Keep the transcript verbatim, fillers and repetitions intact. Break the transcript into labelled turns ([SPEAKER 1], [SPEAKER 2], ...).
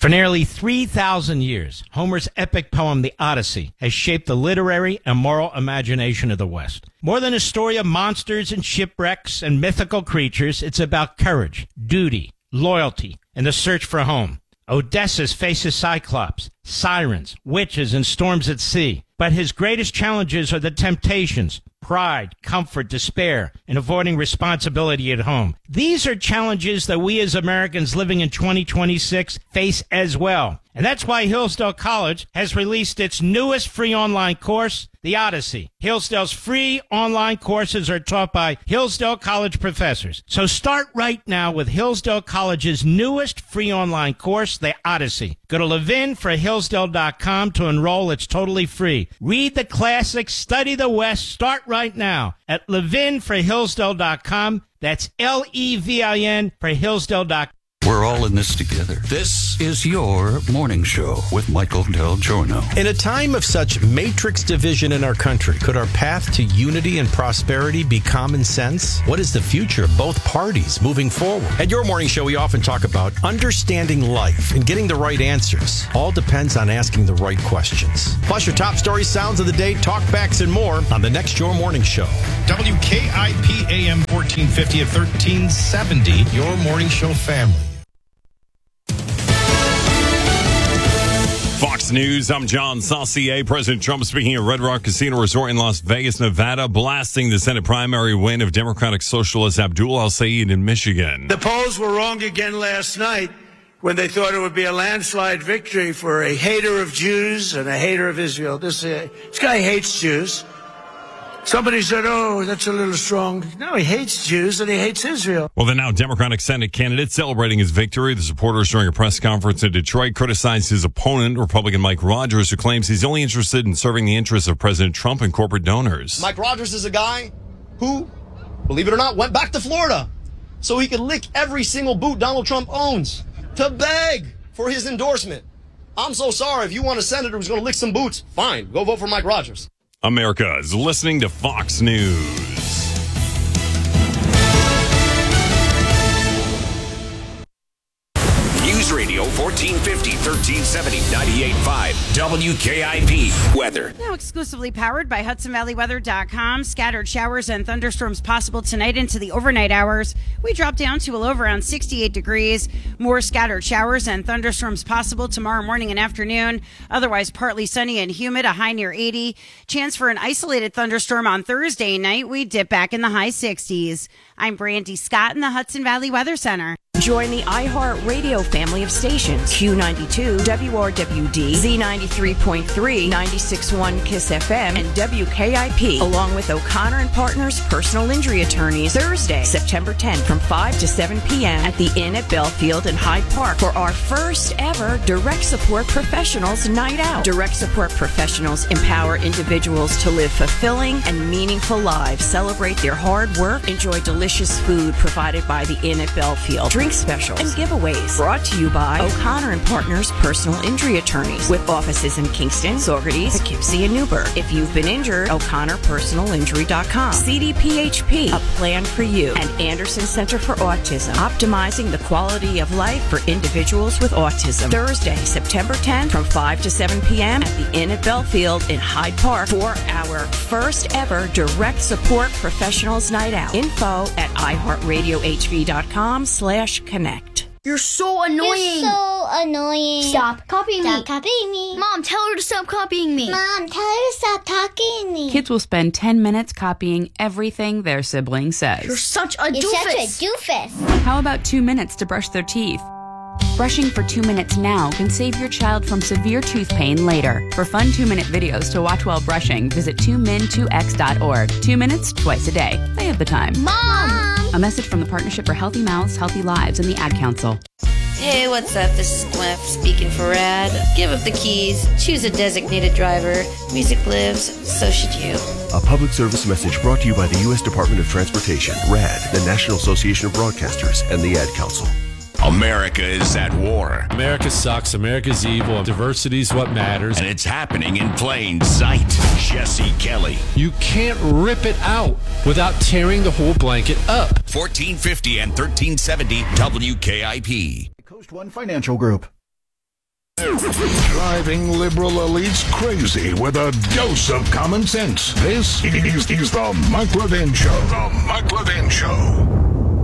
[SPEAKER 1] For nearly three thousand years, Homer's epic poem, The Odyssey, has shaped the literary and moral imagination of the West. More than a story of monsters and shipwrecks and mythical creatures, it's about courage, duty, loyalty, and the search for home. Odysseus faces Cyclops, sirens, witches, and storms at sea. But his greatest challenges are the temptations, pride, comfort, despair, and avoiding responsibility at home. These are challenges that we as Americans living in twenty twenty-six face as well. And that's why Hillsdale College has released its newest free online course, The Odyssey. Hillsdale's free online courses are taught by Hillsdale College professors. So start right now with Hillsdale College's newest free online course, The Odyssey. Go to levin for hillsdale dot com to enroll. It's totally free. Read the classics, study the West. Start right now at levin for hillsdale dot com. That's L E V I N for hillsdale dot com.
[SPEAKER 2] We're all in this together. This is your morning show with Michael Del Giorno.
[SPEAKER 3] In a time of such matrix division in our country, could our path to unity and prosperity be common sense? What is the future of both parties moving forward? At your morning show, we often talk about understanding life and getting the right answers. All depends on asking the right questions. Plus your top stories, sounds of the day, talkbacks, and more on the next Your Morning Show.
[SPEAKER 4] W K I P A M fourteen fifty at thirteen seventy, Your Morning Show family.
[SPEAKER 5] Fox News, I'm John Saucier. President Trump speaking at Red Rock Casino Resort in Las Vegas, Nevada, blasting the Senate primary win of Democratic Socialist Abdul El-Sayed in Michigan.
[SPEAKER 6] The polls were wrong again last night when they thought it would be a landslide victory for a hater of Jews and a hater of Israel. This, uh, this guy hates Jews. Somebody said, oh, that's a little strong. No, he hates Jews and he hates Israel.
[SPEAKER 5] Well, the now Democratic Senate candidate celebrating his victory. The supporters during a press conference in Detroit criticized his opponent, Republican Mike Rogers, who claims he's only interested in serving the interests of President Trump and corporate donors.
[SPEAKER 7] Mike Rogers is a guy who, believe it or not, went back to Florida so he could lick every single boot Donald Trump owns to beg for his endorsement. I'm so sorry. If you want a senator who's going to lick some boots, fine. Go vote for Mike Rogers.
[SPEAKER 5] America is listening to Fox News.
[SPEAKER 8] News Radio fourteen fifty, thirteen seventy, ninety-eight point five W K I P weather.
[SPEAKER 9] Now exclusively powered by Hudson Valley Weather dot com. Scattered showers and thunderstorms possible tonight into the overnight hours. We drop down to a low of around sixty-eight degrees. More scattered showers and thunderstorms possible tomorrow morning and afternoon. Otherwise partly sunny and humid, a high near eighty. Chance for an isolated thunderstorm on Thursday night. We dip back in the high sixties. I'm Brandy Scott in the Hudson Valley Weather Center.
[SPEAKER 10] Join the iHeartRadio family of stations. Q ninety-two, W R W D, Z ninety-three point three, ninety-six point one KISS F M, and W K I P, along with O'Connor and Partners personal injury attorneys, Thursday, September tenth, from five to seven p.m. at the Inn at Belfield in Hyde Park for our first ever Direct Support Professionals Night Out. Direct Support Professionals empower individuals to live fulfilling and meaningful lives, celebrate their hard work, enjoy delicious food provided by the Inn at Belfield, drink specials, and giveaways. Brought to you by O'Connor and Partners personal injury attorneys with offices in Kingston, Saugerties, Poughkeepsie, and Newburgh. If you've been injured, O'Connor Personal Injury dot com. C D P H P, a plan for you. And Anderson Center for Autism, optimizing the quality of life for individuals with autism. Thursday, September tenth, from five to seven p.m. at the Inn at Belfield in Hyde Park for our first ever Direct Support Professionals Night Out. Info at i heart radio h v dot com slash connect.
[SPEAKER 11] You're so annoying.
[SPEAKER 12] You're so annoying.
[SPEAKER 11] Stop copying
[SPEAKER 12] stop
[SPEAKER 11] me.
[SPEAKER 12] Stop copying me.
[SPEAKER 11] Mom, tell her to stop copying me.
[SPEAKER 12] Mom, tell her to stop talking to me.
[SPEAKER 13] Kids will spend ten minutes copying everything their sibling says.
[SPEAKER 11] You're such a
[SPEAKER 12] You're
[SPEAKER 11] doofus.
[SPEAKER 12] such a doofus.
[SPEAKER 13] How about two minutes to brush their teeth? Brushing for two minutes now can save your child from severe tooth pain later. For fun two-minute videos to watch while brushing, visit two min two x dot org. Two minutes, twice a day. They have the time.
[SPEAKER 12] Mom!
[SPEAKER 13] A message from the Partnership for Healthy Mouths, Healthy Lives, and the Ad Council.
[SPEAKER 14] Hey, what's up? This is Glyph speaking for Rad. Give up the keys, choose a designated driver. Music lives, so should you.
[SPEAKER 15] A public service message brought to you by the U S Department of Transportation, RAD, the National Association of Broadcasters, and the Ad Council.
[SPEAKER 8] America is at war.
[SPEAKER 16] America sucks. America's evil. Diversity's what matters.
[SPEAKER 8] And it's happening in plain sight. Jesse Kelly.
[SPEAKER 16] You can't rip it out without tearing the whole blanket up.
[SPEAKER 8] fourteen fifty and thirteen seventy W K I P.
[SPEAKER 17] Coast One Financial Group. Driving liberal elites crazy with a dose of common sense. This is, is the Mike Levin Show. The Mike Levin Show.